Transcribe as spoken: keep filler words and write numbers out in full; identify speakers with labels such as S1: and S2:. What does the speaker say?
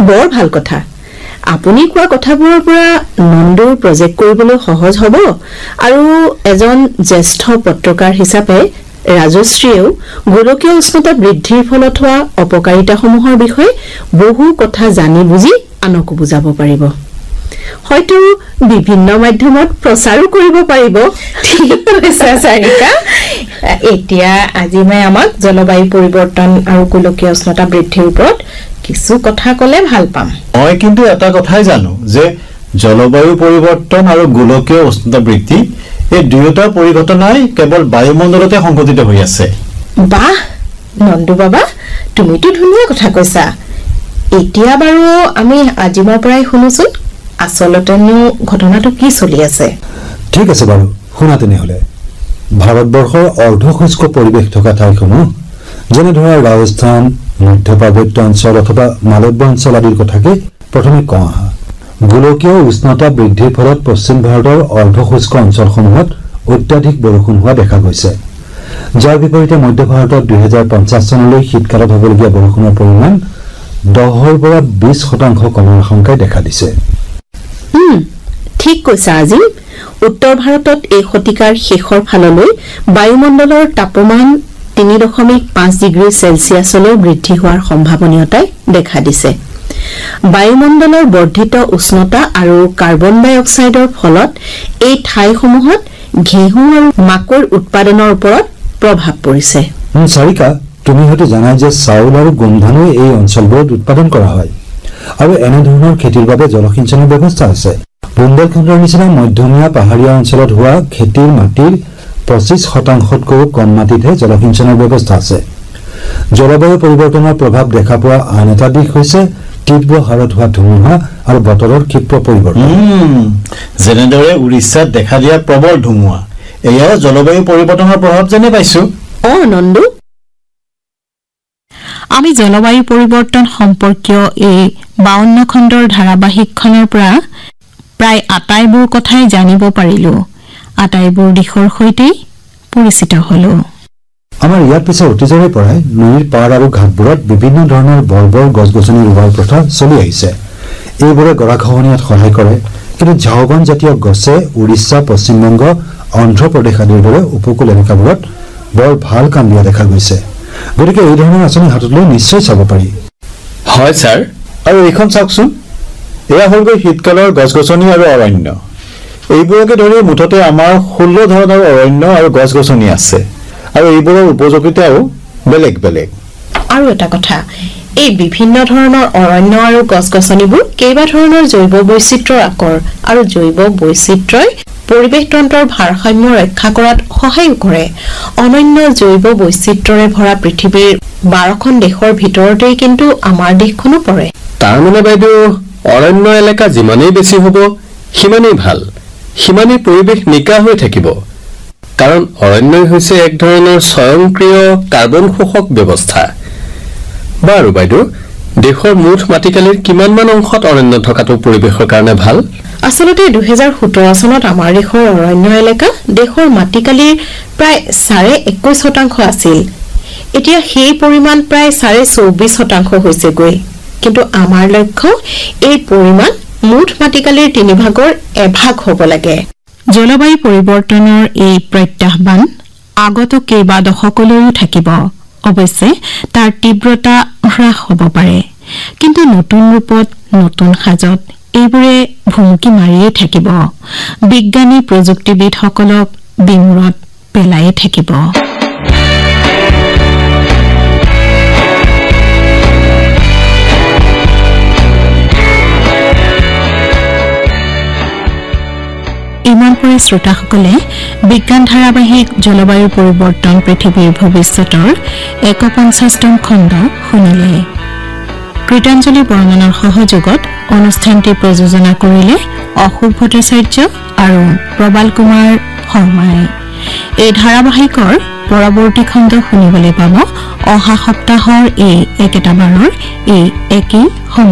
S1: বৰ ভাল কথা আপুনি কোৱা কথাবোৰৰ পৰা নন্দুৰ প্ৰজেক্ট কৰিবলৈ সহজ হ'ব আৰু এজন জ্যেষ্ঠ পত্ৰকাৰ হিচাপে ৰাজশ্ৰীয়েও গোলকীয় উষ্ণতা বৃদ্ধিৰ ফলত হোৱা অপকাৰিতাসমূহৰ বিষয়ে বহু কথা জানি বুজি আনকো বুজাব পাৰিব হয়তো বিভিন্ন মাধ্যমত প্ৰচাৰো কৰিব পাৰিব
S2: ঠিক কৈছা সাৰিকা এতিয়া আজি মই আমাক জলবায়ু পৰিৱৰ্তন আৰু গোলকীয় উষ্ণতা বৃদ্ধিৰ ওপৰত কিছু কথা ক'লে ভাল পাম
S3: মই কিন্তু এটা কথাই জানো যে জলবায়ু পৰিৱৰ্তন আৰু গোলকীয় উষ্ণতা বৃদ্ধি এই দুয়োটা পৰিঘটনাই কেৱল বায়ুমণ্ডলতে সংঘটিত হৈ আছে
S2: বাহ নন্দু বাবা তুমিতো ধুনীয়া কথা কৈছা এতিয়া বাৰু আমি আজিমৰ পৰাই শুনোচোন আসলতেনো ঘটনাটো কি চলি আছে
S4: ঠিক আছে বাৰু শুনা তেনেহলে ভাৰতবৰ্ষৰ অৰ্ধশুষ্ক পৰিৱেশ থকা ঠাইসমূহ যেনে ধৰা ৰাজস্থান মধ্য পাৰ্বত্য অঞ্চল অথবা মালব্য অঞ্চল আদিৰ কথাকে প্ৰথমে কওঁ আহা গোলকীয় উষ্ণতা বৃদ্ধিৰ ফলত পশ্চিম ভাৰতৰ অৰ্ধশুষ্ক অঞ্চলসমূহত অত্যাধিক বৰষুণ হোৱা দেখা গৈছে যাৰ বিপৰীতে মধ্য ভাৰতত দুই হাজাৰ পঞ্চাছ চনলৈ শীতকালত হ'বলগীয়া বৰষুণৰ পৰিমাণ দহৰ পৰা বিশ শতাংশ কমাৰ আশংকাই দেখা দিছে
S1: ঠিক কৈছা আজি উত্তৰ ভাৰতত এই শতিকাৰ শেষৰ ফাললৈ বায়ুমণ্ডলৰ তাপমান তিনি দশমিক পাঁচ ডিগ্ৰী সেলসিয়াছলৈ বৃদ্ধি হোৱাৰ সম্ভাৱনীয়তাই দেখা দিছে বায়ুমণ্ডলৰ বৰ্ধিত উষ্ণতা আৰু কাৰ্বন ডাই অক্সাইডৰ ফলত এই ঠাইসমূহত ঘেঁহু আৰু মাকৈ উৎপাদনৰ ওপৰত প্ৰভাৱ পৰিছে
S4: সাৰিকা তুমি হয়তো জানাই যে চাউল আৰু গম ধানো এই অঞ্চলবোৰত উৎপাদন কৰা হয় আৰু এনে ধৰণৰ খেতিৰ বাবে জলসিঞ্চনৰ ব্যৱস্থা আছে বুন্দেলখণ্ডৰ নিচিনা মধ্যমীয়া পাহাৰীয়া অঞ্চলত হোৱা খেতিৰ মাটিৰ পঁচিছ শতাংশতকৈও কম মাটিতহে জলসিঞ্চনৰ ব্যৱস্থা আছে জলবায়ু পৰিৱৰ্তনৰ প্ৰভাৱ দেখা পোৱা আন এটা দিশ হৈছে তীব্ৰ হাৰত হোৱা ধুমুহা আৰু বতৰৰ ক্ষিপ্ৰ পৰিৱৰ্তন
S3: যেনেদৰে উৰিষ্যাত দেখা দিয়া প্ৰবল ধুমুহা এয়াও জলবায়ু পৰিৱৰ্তনৰ প্ৰভাৱ যেনে পাইছো
S1: অ নন্দু
S5: আমি জলবায়ু পৰিৱৰ্তন সম্পৰ্কীয় এই বাৱন্ন খণ্ডৰ ধাৰাবাহিকখনৰ পৰা প্ৰায় আটাইবোৰ কথাই জানিব পাৰিলো আটাইবোৰ দিশৰ সৈতে পৰিচিত হলো
S4: আমাৰ ইয়াৰ পিছত অতীজৰে পৰাই নদীৰ পাৰ আৰু ঘাটবোৰত বিভিন্ন ধৰণৰ বৰ্বৰ গছ-গছনি ৰোৱাৰ প্ৰথা চলি আহিছে এইবোৰে গৰাখহনীয়াত সহায় কৰে কিন্তু ঝাওবন জাতীয় গছে উৰিষ্যা পশ্চিমবংগ অন্ধ্ৰপ্ৰদেশ আদিৰ দৰে উপকূল এলেকাবোৰত বৰ ভাল কাম দিয়া দেখা গৈছে গতিকে এই ধৰণৰ আঁচনি হাতত লৈ নিশ্চয় চাব পাৰি
S3: হয় ছাৰ আৰু এইখন চাওকচোন এয়া হ'লগৈ শীতকালৰ গছ-গছনি আৰু অৰণ্য এইবোৰকে ধৰি মুঠতে আমাৰ ষোল্ল ধৰণৰ অৰণ্য আৰু গছ-গছনি আছে আৰু এইবোৰৰ উপযোগিতাও বেলেগ বেলেগ
S2: আৰু এটা কথা এই বিভিন্ন ধৰণৰ অৰণ্য আৰু গছ-গছনিবোৰ কেইবা ধৰণৰ জৈৱ বৈচিত্ৰ্যৰ আকৰ আৰু জৈৱ বৈচিত্ৰ্যই পৰিৱেশ তন্ত্ৰৰ ভাৰসাম্য ৰক্ষা কৰাত সহায় কৰে অনন্য জৈৱ বৈচিত্ৰ্যৰে ভৰা পৃথিৱীৰ বাৰখন দেশৰ ভিতৰতেই কিন্তু আমাৰ দেশখনো পৰে
S6: তাৰ মানে বাইদেউ অৰণ্য এলেকা যিমানেই বেছি হ'ব সিমানেই ভাল সিমানেই পৰিৱেশ নিকা হৈ থাকিব কাৰণ অৰণ্যই হৈছে এক ধৰণৰ স্বয়ংক্ৰিয় কাৰ্বন শোষক ব্যৱস্থা বাৰু বাইদেউ দেশৰ মুঠ মাটিকালিৰ কিমানমান অংশত অৰণ্য থকাটো পৰিৱেশৰ কাৰণে ভাল
S2: আসলতে দুই হাজাৰ সোতৰ চনত আমাৰ দেশৰ অৰণ্য এলেকা দেশৰ মাটিকালিৰ প্ৰায় চাৰে একৈশ শতাংশ আছিল এতিয়া সেই পৰিমাণ প্ৰায় চাৰে চৌবিশ শতাংশ হৈছেগৈ কিন্তু আমাৰ লক্ষ্য এই পৰিমাণ মুঠ মাটিকালিৰ তিনি ভাগৰ এভাগ হ'ব লাগে
S5: জলবায়ু পৰিৱৰ্তনৰ এই প্ৰত্যাহ্বান আগত কেইবা দশকলৈও থাকিব অৱশ্যে তাৰ তীব্ৰতা হ্ৰাস হ'ব পাৰে কিন্তু নতুন ৰূপত নতুন সাজত এইবোৰে ভুমুকি মাৰিয়ে থাকিব বিজ্ঞানী প্ৰযুক্তিবিদসকলক বিমূৰত পেলাইয়ে থাকিব ইমান পৰে শ্ৰোতাসকলে বিজ্ঞান ধাৰাবাহিক জলবায়ু পৰিৱৰ্তন পৃথিৱীৰ ভৱিষ্যতৰ এশ পঞ্চাশতম খণ্ড শুনিলে কৃতাঞ্জলি বৰ্মনৰ সহযোগত অনুষ্ঠানটি প্ৰযোজনা কৰিলে অশোক ভট্টাচাৰ্য আৰু প্ৰবাল কুমাৰ শৰ্মাই এই ধাৰাবাহিকৰ পৰৱৰ্তী খণ্ড শুনিবলৈ পাব অহা সপ্তাহৰ এই একেটা বাৰৰ এই একেই